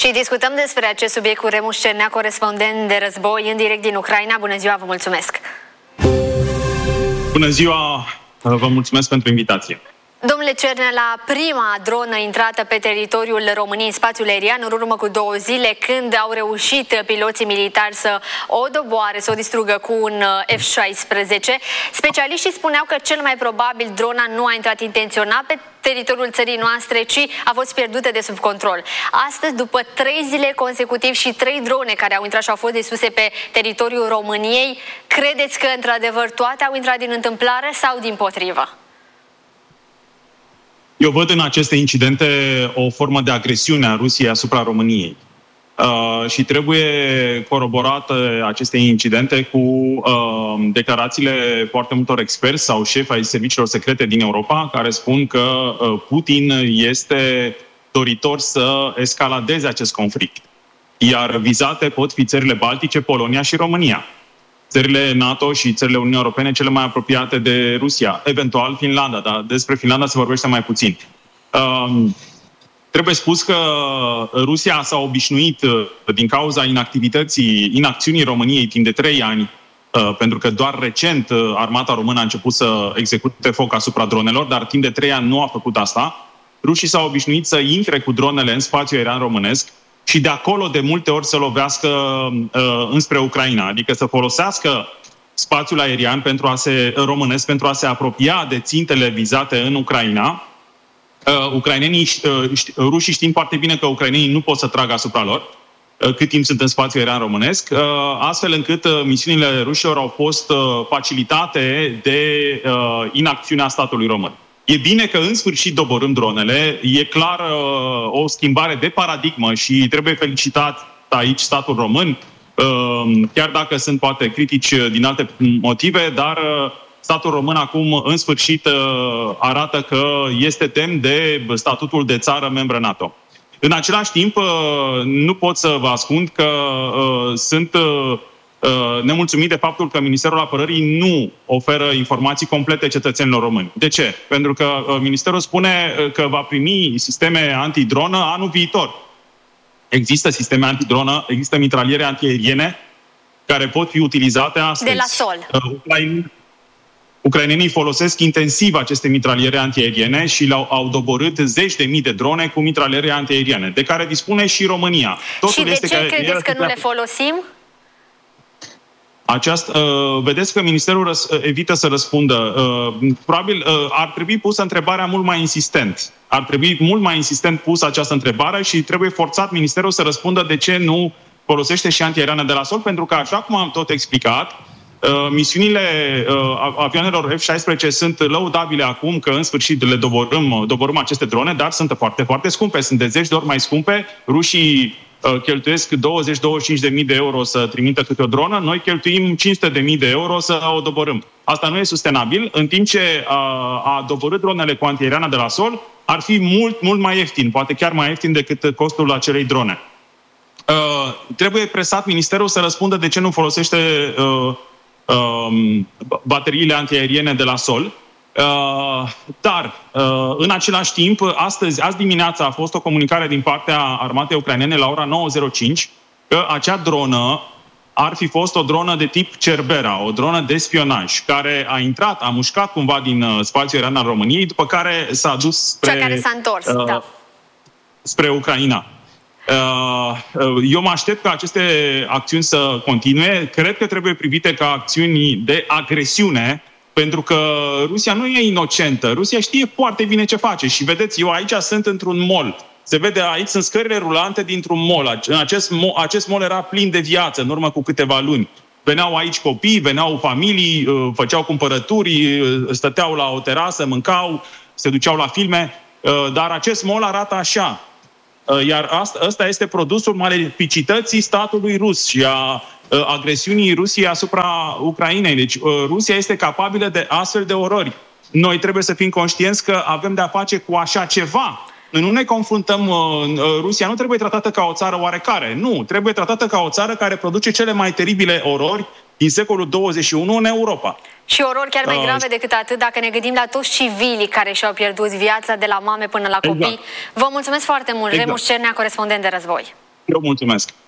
Și discutăm despre acest subiect cu Remus Cernea, corespondent de război în direct din Ucraina. Bună ziua, vă mulțumesc! Bună ziua, vă mulțumesc pentru invitație. Domnule Cernea, la prima dronă intrată pe teritoriul României în spațiul aerian, în urmă cu 2 zile, când au reușit piloții militari să o doboare, să o distrugă cu un F-16, specialiștii spuneau că cel mai probabil drona nu a intrat intenționat pe teritoriul țării noastre, ci a fost pierdută de sub control. Astăzi, după 3 zile consecutiv și 3 drone care au intrat și au fost distruse pe teritoriul României, credeți că într-adevăr toate au intrat din întâmplare sau dimpotrivă? Eu văd în aceste incidente o formă de agresiune a Rusiei asupra României. Și trebuie coroborate aceste incidente cu declarațiile foarte multor experți sau șefi ai serviciilor secrete din Europa, care spun că Putin este doritor să escaladeze acest conflict. Iar vizate pot fi țările Baltice, Polonia și România. Țările NATO și țările Uniunii Europene cele mai apropiate de Rusia, eventual Finlanda, dar despre Finlanda se vorbește mai puțin. Trebuie spus că Rusia s-a obișnuit din cauza inacțiunii României timp de 3 ani, pentru că doar recent armata română a început să execute foc asupra dronelor, dar timp de 3 ani nu a făcut asta. Rușii s-au obișnuit să intre cu dronele în spațiul aerian românesc și de acolo de multe ori să lovească înspre Ucraina, adică să folosească spațiul aerian românesc pentru a se apropia de țintele vizate în Ucraina. Rușii știind foarte bine că ucrainenii nu pot să tragă asupra lor cât timp sunt în spațiul aerian românesc, astfel încât misiunile rușilor au fost facilitate de inacțiunea statului român. E bine că în sfârșit doborâm dronele, e clar o schimbare de paradigmă și trebuie felicitat aici statul român, chiar dacă sunt poate critici din alte motive, dar statul român acum în sfârșit arată că este demn de statutul de țară membră NATO. În același timp, nu pot să vă ascund că sunt nemulțumit de faptul că Ministerul Apărării nu oferă informații complete cetățenilor români. De ce? Pentru că Ministerul spune că va primi sisteme antidronă anul viitor. Există sisteme antidronă, există mitraliere antiaeriene care pot fi utilizate astăzi. De la sol. Ucrainenii folosesc intensiv aceste mitraliere antiaeriene și au doborât 10.000 de drone cu mitraliere antiaeriene, de care dispune și România. Totul și de ce credeți că nu le folosim? Vedeți că Ministerul evită să răspundă. Probabil ar trebui pusă întrebarea mult mai insistent. Ar trebui mult mai insistent pusă această întrebare și trebuie forțat Ministerul să răspundă de ce nu folosește și antiaeriană de la sol, pentru că, așa cum am tot explicat, misiunile avioanelor F-16 sunt lăudabile acum, că în sfârșit le doborâm aceste drone, dar sunt foarte, foarte scumpe. Sunt de 10 de ori mai scumpe. Rușii cheltuiesc 20-25.000 de euro să trimită câte o dronă, noi cheltuim 500.000 de euro să o doborâm. Asta nu e sustenabil, în timp ce a doborî dronele cu antiaeriană de la sol ar fi mult, mult mai ieftin, poate chiar mai ieftin decât costul acelei drone. Trebuie presat Ministerul să răspundă de ce nu folosește bateriile antiaeriene de la sol. Dar, în același timp, azi dimineața a fost o comunicare din partea armatei ucrainene la ora 9:05 că acea dronă ar fi fost o dronă de tip Cerbera, o dronă de spionaj, care a mușcat cumva din spațiul aerian al României, după care s-a dus spre Ucraina. Eu mă aștept ca aceste acțiuni să continue. Cred că trebuie privite ca acțiuni de agresiune, pentru că Rusia nu e inocentă. Rusia știe foarte bine ce face. Și vedeți, eu aici sunt într-un mall. Se vede aici, sunt scările rulante dintr-un mall. Acest mall era plin de viață în urmă cu câteva luni. Veneau aici copii, veneau familii, făceau cumpărături, stăteau la o terasă, mâncau, se duceau la filme. Dar acest mall arată așa. Iar ăsta este produsul maleficității statului rus și a agresiunii Rusiei asupra Ucrainei. Deci Rusia este capabilă de astfel de orori. Noi trebuie să fim conștienți că avem de-a face cu așa ceva. Noi nu ne confruntăm, Rusia nu trebuie tratată ca o țară oarecare. Nu, trebuie tratată ca o țară care produce cele mai teribile orori din secolul 21 în Europa. Și orori chiar mai grave decât atât, dacă ne gândim la toți civilii care și-au pierdut viața, de la mame până la copii. Exact. Vă mulțumesc foarte mult, Remus Cernea, corespondent de război. Eu mulțumesc.